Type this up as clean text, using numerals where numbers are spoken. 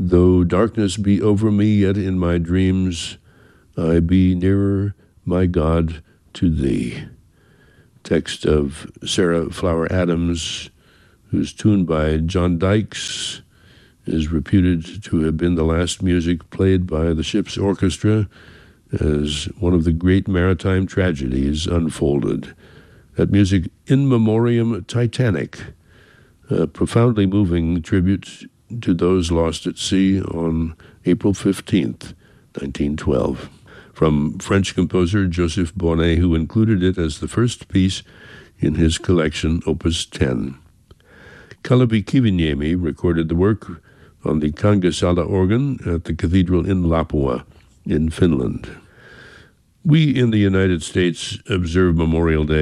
Though darkness be over me, yet in my dreams I be nearer, my God, to thee. Text of Sarah Flower Adams, whose tune by John Dykes is reputed to have been the last music played by the ship's orchestra as one of the great maritime tragedies unfolded. That music, In Memoriam Titanic, a profoundly moving tribute to those lost at sea on April 15th, 1912. From French composer Joseph Bonnet, who included it as the first piece in his collection, Opus 10. Kalevi Kiviniemi recorded the work on the Kangasala organ at the cathedral in Lapua, in Finland. We in the United States observe Memorial Day